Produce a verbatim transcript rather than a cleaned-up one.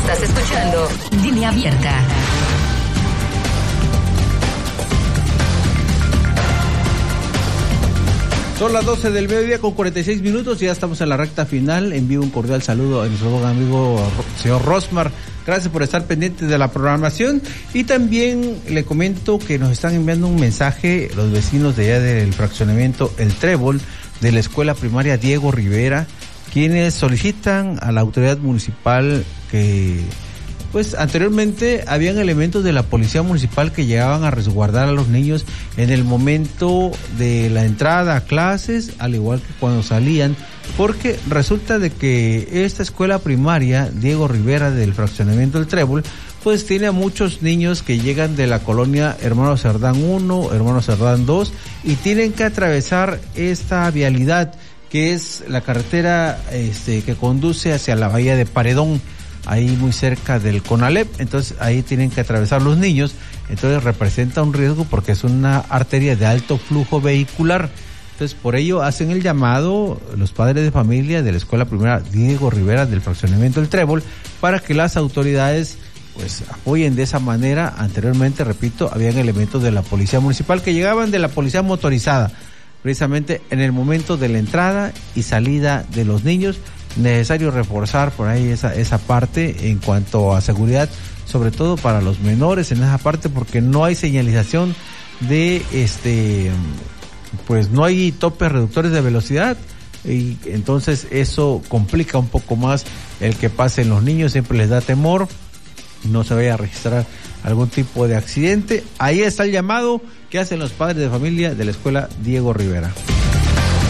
Estás escuchando Línea Abierta. Son las doce del mediodía con cuarenta y seis minutos y ya estamos en la recta final. Envío un cordial saludo a nuestro amigo señor Rosmar. Gracias por estar pendientes de la programación. Y también le comento que nos están enviando un mensaje los vecinos de allá del fraccionamiento El Trébol de la escuela primaria Diego Rivera, quienes solicitan a la autoridad municipal que... Pues anteriormente habían elementos de la policía municipal que llegaban a resguardar a los niños en el momento de la entrada a clases, al igual que cuando salían, porque resulta de que esta escuela primaria, Diego Rivera, del fraccionamiento del Trébol, pues tiene a muchos niños que llegan de la colonia Hermano Cerdán uno, Hermano Cerdán dos, y tienen que atravesar esta vialidad, que es la carretera este, que conduce hacia la bahía de Paredón, ahí muy cerca del CONALEP. Entonces ahí tienen que atravesar los niños, entonces representa un riesgo porque es una arteria de alto flujo vehicular. Entonces por ello hacen el llamado los padres de familia de la escuela primera Diego Rivera del fraccionamiento del Trébol para que las autoridades pues apoyen de esa manera. Anteriormente, repito, habían elementos de la policía municipal que llegaban de la policía motorizada, precisamente en el momento de la entrada y salida de los niños. Necesario reforzar por ahí esa esa parte en cuanto a seguridad, sobre todo para los menores en esa parte, porque no hay señalización de este pues no hay topes reductores de velocidad, y entonces eso complica un poco más el que pasen los niños. Siempre les da temor no se vaya a registrar algún tipo de accidente. Ahí está el llamado que hacen los padres de familia de la escuela Diego Rivera.